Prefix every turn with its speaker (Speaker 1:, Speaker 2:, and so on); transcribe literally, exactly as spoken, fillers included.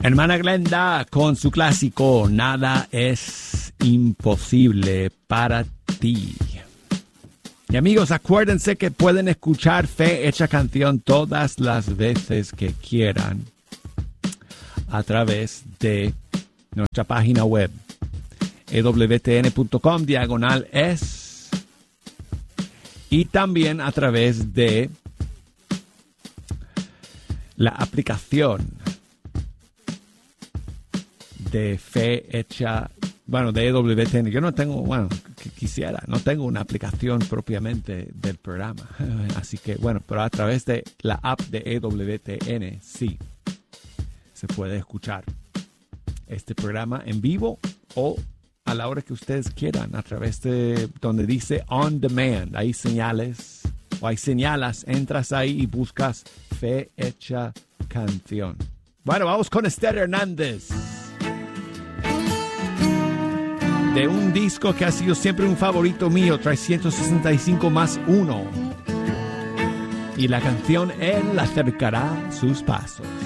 Speaker 1: Hermana Glenda con su clásico Nada es imposible para ti. Y amigos, acuérdense que pueden escuchar Fe Hecha Canción todas las veces que quieran a través de nuestra página web e w t n punto com diagonal es y también a través de la aplicación de Fe Hecha, bueno, de E W T N. Yo no tengo, bueno, quisiera, no tengo una aplicación propiamente del programa. Así que, bueno, pero a través de la app de E W T N, sí, se puede escuchar este programa en vivo o a la hora que ustedes quieran, a través de donde dice On Demand. Hay señales, o hay señalas, entras ahí y buscas Fe Hecha Canción. Bueno, vamos con Esther Hernández. De un disco que ha sido siempre un favorito mío, trescientos sesenta y cinco más uno. Y la canción Él acercará sus pasos.